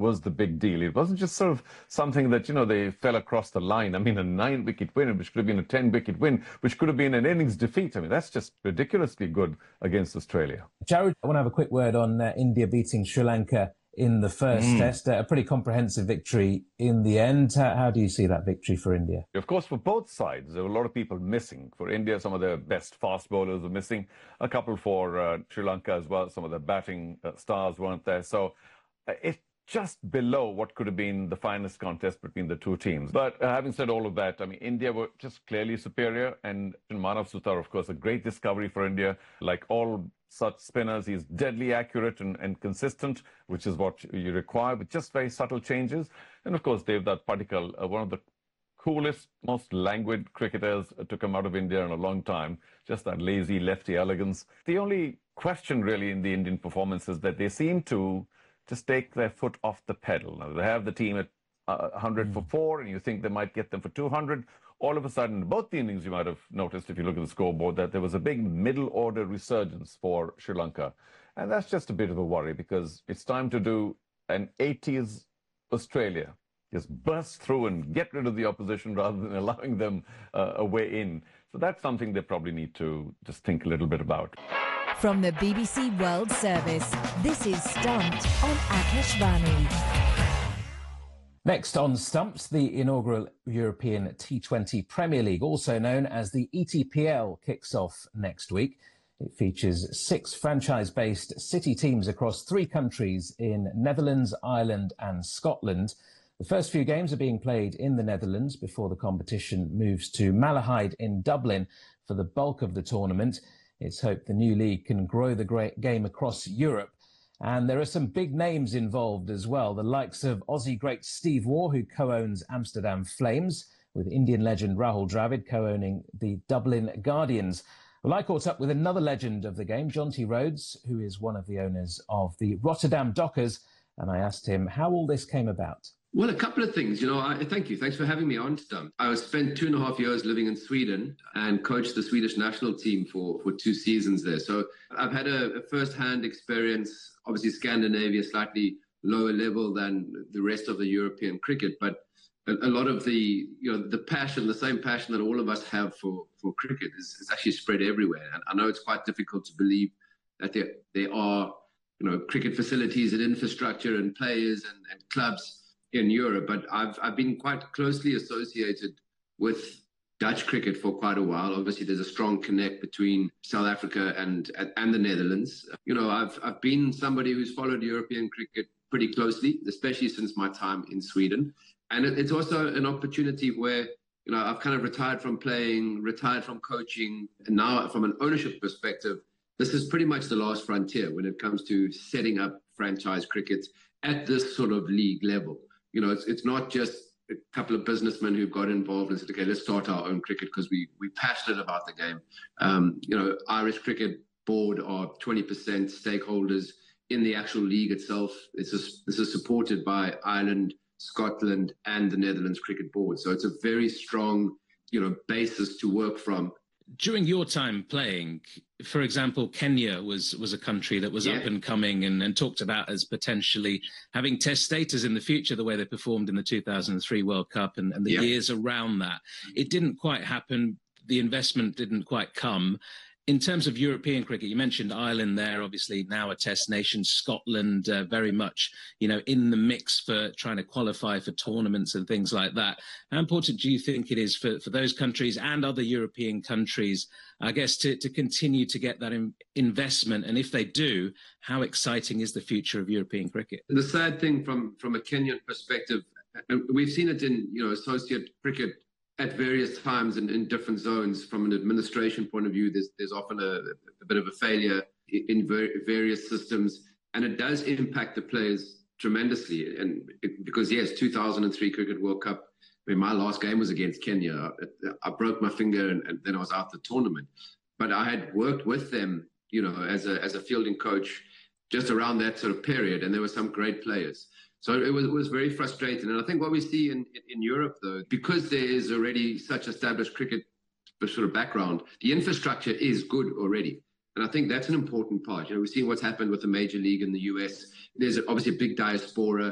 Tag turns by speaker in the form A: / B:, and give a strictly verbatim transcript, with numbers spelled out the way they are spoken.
A: was the big deal. It wasn't just sort of something that, you know, they fell across the line. I mean, a nine-wicket win, which could have been a ten-wicket win, which could have been an innings defeat. I mean, that's just ridiculously good against Australia.
B: Jared, I want to have a quick word on uh, India beating Sri Lanka in the first mm. test. Uh, a pretty comprehensive victory in the end. How, how do you see that victory for India?
A: Of course, for both sides, there were a lot of people missing. For India, some of their best fast bowlers were missing. A couple for uh, Sri Lanka as well. Some of the batting uh, stars weren't there. So uh, it just below what could have been the finest contest between the two teams. But uh, having said all of that, I mean, India were just clearly superior. And Manav Sutar, of course, a great discovery for India. Like all such spinners, he's deadly accurate and, and consistent, which is what you require, with just very subtle changes. And of course, Devdutt Padikkal, uh, one of the coolest, most languid cricketers to come out of India in a long time. Just that lazy lefty elegance. The only question really in the Indian performance is that they seem to just take their foot off the pedal. Now, they have the team at uh, one hundred mm. for four, and you think they might get them for two hundred. All of a sudden, in both the innings, you might have noticed, if you look at the scoreboard, that there was a big middle-order resurgence for Sri Lanka. And that's just a bit of a worry, because it's time to do an eighties Australia. Just burst through and get rid of the opposition rather than allowing them uh, a way in. So that's something they probably need to just think a little bit about.
C: From the B B C World Service, this is Stumped on Akashvani.
B: Next on Stumped, the inaugural European T twenty Premier League, also known as the E T P L, kicks off next week. It features six franchise-based city teams across three countries in Netherlands, Ireland and Scotland. The first few games are being played in the Netherlands before the competition moves to Malahide in Dublin for the bulk of the tournament. It's hoped the new league can grow the great game across Europe. And there are some big names involved as well, the likes of Aussie great Steve Waugh, who co-owns Amsterdam Flames, with Indian legend Rahul Dravid co-owning the Dublin Guardians. Well, I caught up with another legend of the game, Jonty Rhodes, who is one of the owners of the Rotterdam Dockers, and I asked him how all this came about.
D: Well, a couple of things. You know, I, thank you. Thanks for having me on, Stumped. I was spent two and a half years living in Sweden and coached the Swedish national team for, for two seasons there. So I've had a, a first-hand experience. Obviously, Scandinavia, slightly lower level than the rest of the European cricket, but a, a lot of the, you know, the passion, the same passion that all of us have for, for cricket is, is actually spread everywhere. And I know it's quite difficult to believe that there, there are, you know, cricket facilities and infrastructure and players and, and clubs in Europe, but I've I've been quite closely associated with Dutch cricket for quite a while. Obviously, there's a strong connect between South Africa and and the Netherlands. You know, I've I've been somebody who's followed European cricket pretty closely, especially since my time in Sweden. And it, it's also an opportunity where, you know, I've kind of retired from playing, retired from coaching, and now from an ownership perspective, this is pretty much the last frontier when it comes to setting up franchise cricket at this sort of league level. You know, it's it's not just a couple of businessmen who've got involved and said, okay, let's start our own cricket because we, we're passionate about the game. Um, you know, Irish Cricket Board are twenty percent stakeholders in the actual league itself. It's a, this is supported by Ireland, Scotland, and the Netherlands Cricket Board. So it's a very strong, you know, basis to work from.
E: During your time playing, for example, Kenya was was a country that was yeah. up and coming and, and talked about as potentially having test status in the future, the way they performed in the two thousand three World Cup and, and the yeah. years around that. It didn't quite happen. The investment didn't quite come. In terms of European cricket, you mentioned Ireland there, obviously now a test nation, Scotland uh, very much, you know, in the mix for trying to qualify for tournaments and things like that. How important do you think it is for, for those countries and other European countries, I guess, to, to continue to get that in, investment? And if they do, how exciting is the future of European cricket?
D: The sad thing from, from a Kenyan perspective, and we've seen it in, you know, associate cricket at various times in, in different zones. From an administration point of view, there's there's often a, a bit of a failure in ver- various systems, and it does impact the players tremendously. And it, because yes, two thousand three Cricket World Cup, I mean, my last game was against Kenya. I, I broke my finger, and, and then I was out the tournament. But I had worked with them, you know, as a as a fielding coach, just around that sort of period, and there were some great players. So it was, it was very frustrating. And I think what we see in, in Europe, though, because there is already such established cricket sort of background, the infrastructure is good already. And I think that's an important part. You know, we've seen what's happened with the major league in the U S. There's obviously a big diaspora.